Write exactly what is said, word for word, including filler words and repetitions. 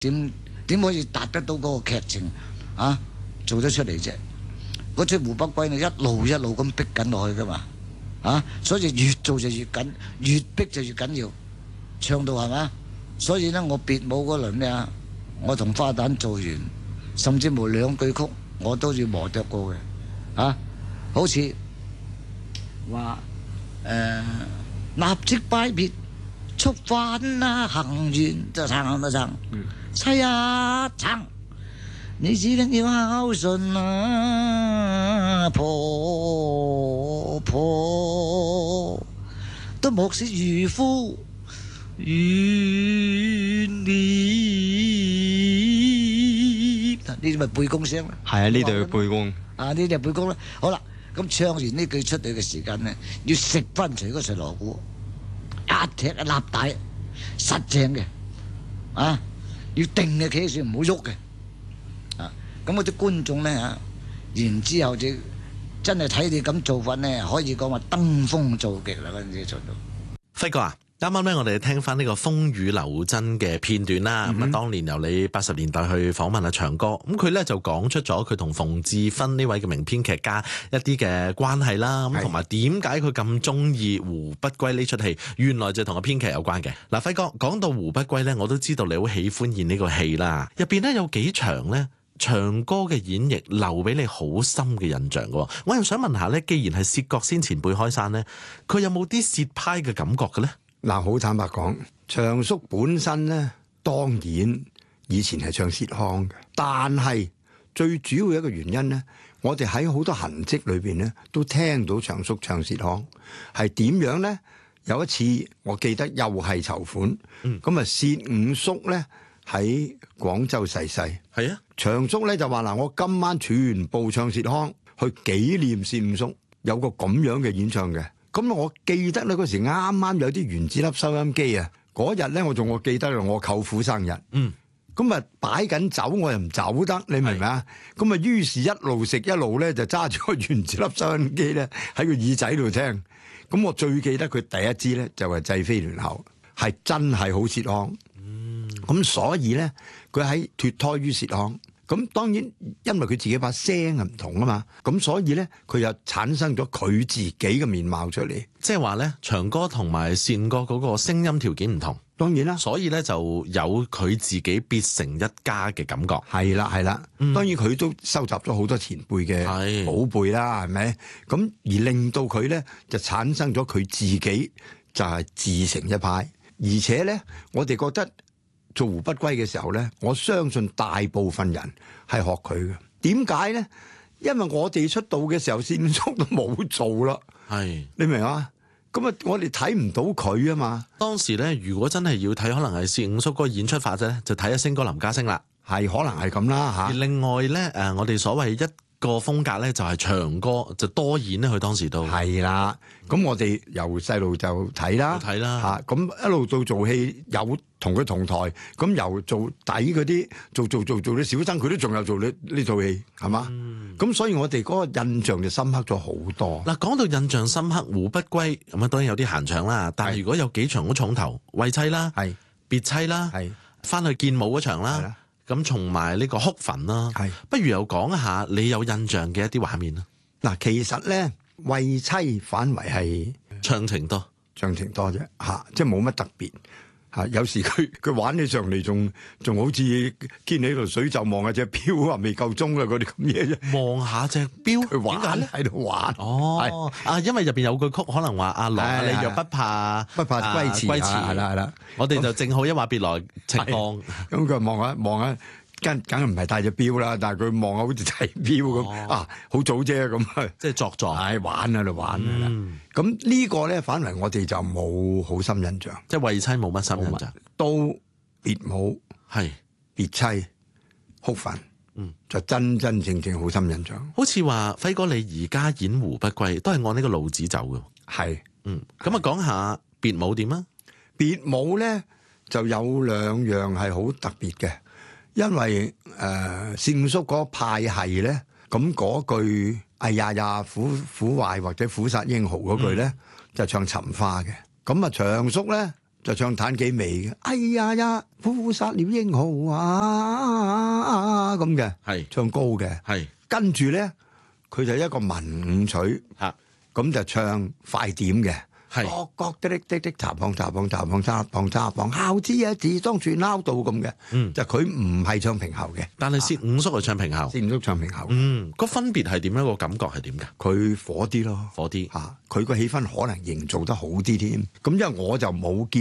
點點可以達得到嗰個劇情啊做得出嚟啫？嗰出《胡不歸》呢一路一路咁逼緊落去噶嘛，啊，所以越做就越緊，越逼就越緊要，唱到係嘛？所以呢，我別舞嗰輪呢，我同花旦做完，甚至乎兩句曲我都要磨琢過嘅，啊，好似話誒立即拜別，速返啊行緣，就唱得唱，妻啊唱。你只緊要孝順啊，婆婆都莫使愚夫怨念。呢啲咪背公聲啦。 係啊，呢度要背公。 啊，呢啲係背公啦。好啦，咁唱完呢句出嚟嘅時間呢，要食翻除嗰錘鑼鼓，一踢一立帶，實正嘅，啊，要定嘅企住，唔好喐嘅。咁嗰啲觀眾咧嚇，然之後就真係睇你咁做法咧，可以講話登峰造極啦！嗰陣時做到。 輝哥啊，啱啱咧我哋聽翻呢個風雨留真嘅片段啦。咁啊、嗯哼，當年由你八十年代去訪問阿長哥，咁佢咧就講出咗佢同馮志芬呢位嘅名編劇家一啲嘅關係啦。咁同埋點解佢咁中意《胡不歸》呢出戲，原來就同個編劇有關嘅。嗱，輝哥講到《胡不歸》咧，我都知道你好喜歡演呢個戲啦。入邊咧有幾場咧，長歌嘅演繹留俾你好深嘅印象嘅，我又想問下咧，既然係薛覺先前輩開山咧，佢有冇啲薛派嘅感覺嘅咧？ 嗱，好坦白講，長叔本身咧，當然以前係唱薛腔嘅，但係最主要一個原因咧，我哋喺好多痕跡裏邊咧，都聽到長叔唱薛腔，係點樣咧？有一次我記得又係籌款，咁啊薛五叔咧喺廣州逝世，係啊。長叔咧就話嗱，我今晚全部唱薛腔去紀念薛五叔，有個咁樣嘅演唱嘅。咁我記得咧嗰時啱啱有啲原子粒收音機啊，嗰日咧我仲我記得我舅父生日，嗯，咁啊擺緊酒，我又唔走得，你明唔明啊？咁啊是，於是一路食一路咧就揸住個原子粒收音機咧喺個耳仔度聽。咁我最記得佢第一支咧就係濟飛聯喉，係真係好薛腔。嗯，咁所以咧佢喺脫胎於薛腔。咁當然，因為佢自己把聲係唔同啊嘛，咁所以咧，佢又產生咗佢自己嘅面貌出嚟。即係話咧，長歌同埋善歌嗰個聲音條件唔同，當然啦，所以咧就有佢自己別成一家嘅感覺。係啦，係啦，嗯、當然佢都收集咗好多前輩嘅寶貝啦，係咪？咁而令到佢咧就產生咗佢自己就係自成一派，而且咧，我哋覺得。做胡不歸嘅時候咧，我相信大部分人係學佢嘅。點解咧？因為我哋出道嘅時候，薛五叔都冇做啦。係，你明啊？咁啊，我哋睇唔到佢啊嘛。當時咧，如果真係要睇，可能係薛五叔嗰個演出法啫，就睇下星哥林家聲啦。係，可能係咁啦嚇。而另外咧，誒，我哋所謂一個風格咧，就係長歌就多演咧，佢當時都係啦。咁我哋由細路就睇啦，睇啦嚇。咁一路到做戲有。同佢同台，咁由做底嗰啲做做做做啲小生，佢都仲有做呢呢套戲，係嘛？咁、嗯、所以我哋嗰個印象就深刻咗好多。嗱，講到印象深刻，胡不歸咁啊，當然有啲閒場啦。但係如果有幾場好重頭，慰妻啦，係別妻啦，係翻去見舞嗰場啦，咁同埋呢個哭墳啦，係不如又講一下你有印象嘅一啲畫面啦。嗱，其實咧慰妻反為係唱情多，唱情多啫嚇，即係冇乜特別。嚇！有時佢佢玩起上嚟，仲仲好似見喺度水就望下隻錶啊，未夠鐘啊嗰啲咁嘢啫。望下隻錶，佢玩咧喺度玩。哦，啊，因為入邊有句曲，可能話阿郎你若不怕不怕歸遲，歸遲係啦係啦。我哋就正好一話別來情況。咁佢望下望下，梗梗係唔係戴隻錶啦？但係佢望下好似睇錶咁啊，好早啫咁啊，即係作狀。係玩喺度玩係啦。咁呢個咧，反為我哋就冇好深印象，即係慰妻冇乜深印象。都別舞係別妻哭墳，嗯，就真真正正好深印象。好似話輝哥，你而家演胡不歸都係按呢個路子走嘅，係，嗯。咁啊，講下別舞點啊？別舞咧就有兩樣係好特別嘅，因為誒薛五叔嗰派系咧，咁嗰句。哎呀呀，苦苦壞或者苦殺英豪嗰句咧，嗯、就唱尋花嘅。咁啊，長叔咧就唱彈幾味嘅，哎呀呀，夫婦殺了英雄啊咁嘅， 係唱高嘅， 係跟住咧佢就一個文五曲， 嚇咁就唱快點嘅。 係各各的的的的茶磅茶磅茶磅茶磅茶磅，孝子啊自當串撈到咁嘅， 嗯就佢唔係唱平喉嘅， 但係薛五叔係唱平喉， 先唔足唱平喉， 嗯，個分別係點樣？個感覺係點㗎？ 佢火啲咯， 火啲嚇，佢個氣氛可能營造得好啲添。咁因為我就冇見。